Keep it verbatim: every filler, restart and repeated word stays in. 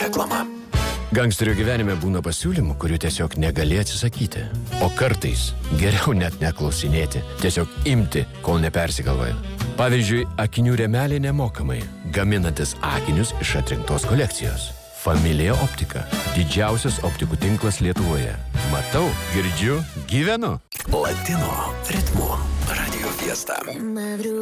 Reklama. Gangsterio gyvenime būna pasiūlymų, kurių tiesiog negali atsisakyti. O kartais geriau net neklausinėti, tiesiog imti, kol nepersigalvoja. Pavyzdžiui, akinių rėmelė nemokamai, gaminantis akinius iš atrinktos kolekcijos. Familija Optika. Didžiausias optikų tinklas Lietuvoje. Matau, girdžiu, gyvenu. Latino ritmu. Radio Fiesta.